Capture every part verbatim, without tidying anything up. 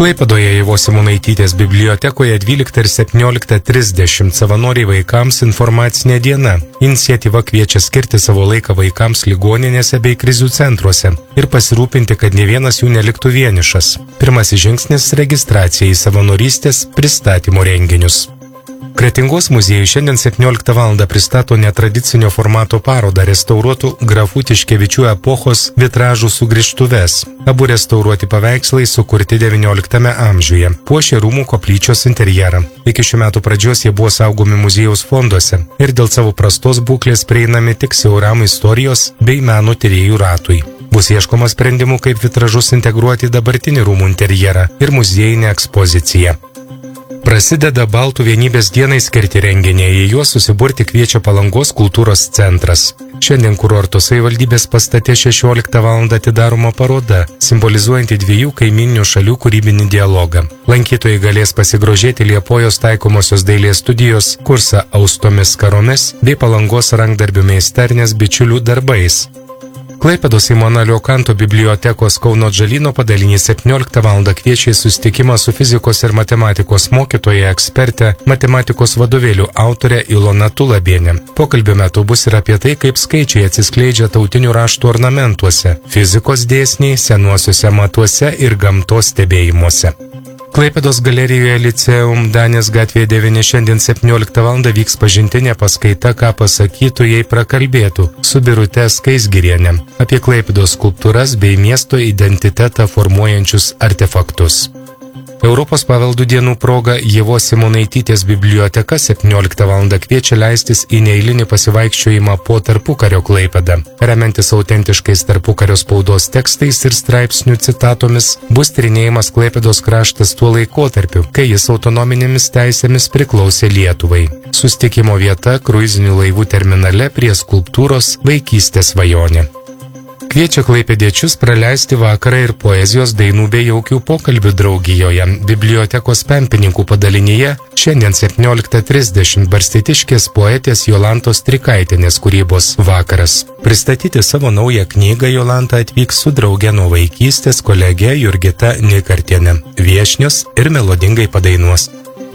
Klaipėdoje Ievos Simonaitytės bibliotekoje dvyliktą ir septynioliktą trisdešimt savanoriai vaikams informacinė diena. Iniciatyva kviečia skirti savo laiką vaikams ligoninėse bei krizių centruose ir pasirūpinti, kad ne vienas jų neliktų vienišas. Pirmasis žingsnis – registracija į savanorystės pristatymo renginius. Kretingos muziejus šiandien septynioliktą valandą pristato netradicinio formato parodą restauruotų grafų Tiškevičių epochos vitražų sugrįžtuves. Abu restauruoti paveikslai sukurti devynioliktame amžiuje, puošė rūmų koplyčios interjerą. Iki šių metų pradžios jie buvo saugomi muziejaus fonduose ir dėl savo prastos būklės prieinami tik siauram istorijos bei meno tyrėjų ratui. Bus ieškoma sprendimų, kaip vitražus integruoti į dabartinį rūmų interjerą ir muziejinę ekspoziciją. Prasideda Baltų vienybės dienai skirti renginiai, į juos susiburti kviečia Palangos kultūros centras. Šiandien kurorto savivaldybės pastate šešioliktą valandą atidaroma paroda, simbolizuojanti dviejų kaiminių šalių kūrybinį dialogą. Lankytojai galės pasigrožėti Liepojos taikomosios dailės studijos kursą austomis karomis bei Palangos rankdarbių meisternės bičiulių darbais. Klaipėdos Simono Liokanto bibliotekos Kauno Džalyno padalinys septynioliktą valandą kviečia į susitikimą su fizikos ir matematikos mokytoja ekspertė, matematikos vadovėlių autorė Ilona Tulabienė. Pokalbio metu bus ir apie tai, kaip skaičiai atsiskleidžia tautinių raštų ornamentuose, fizikos dėsniai, senuosiuose matuose ir gamtos stebėjimuose. Klaipėdos galerijoje Liceum Danės gatvėje devyni šiandien septynioliktą valandą vyks pažintinė paskaita, ką pasakytų, jei prakalbėtų, su Birute Skaisgirienė apie Klaipėdos skulptūras bei miesto identitetą formuojančius artefaktus. Europos paveldų dienų proga Ievos Simonaitytės biblioteka septynioliktą valandą kviečia leistis į neeilinį pasivaikščiojimą po tarpukario Klaipėdą. Remiantis autentiškais tarpukario spaudos tekstais ir straipsnių citatomis, bus tyrinėjimas Klaipėdos kraštas tuo laikotarpiu, kai jis autonominėmis teisėmis priklausė Lietuvai. Susitikimo vieta kruizinių laivų terminale prie skulptūros Vaikystės svajonė. Kviečia klaipėdiečius praleisti vakarą ir poezijos, dainų bei jaukių pokalbių draugijoje. Bibliotekos Pempininkų padalinyje šiandien septynioliktą trisdešimt barstytiškės poetės Jolantos Trikaitienės kūrybos vakaras. Pristatyti savo naują knygą Jolanta atvyks su drauge nuo vaikystės kolege Jurgita Nikartienė. Viešnios ir melodingai padainuos.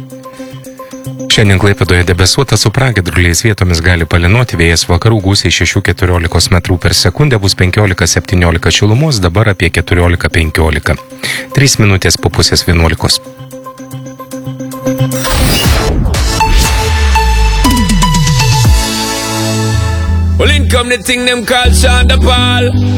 Šiandien Klaipėdoje debesuota su pragiedruliais, vietomis gali palynuoti, vėjas vakarų gūsiai šeši keturiolika metrų per sekundę, bus penkiolika septyniolika šilumos, dabar apie keturiolika penkiolika. trys minutės po pusės vienuolikos. Well, in come the thing them called Sean da Paul.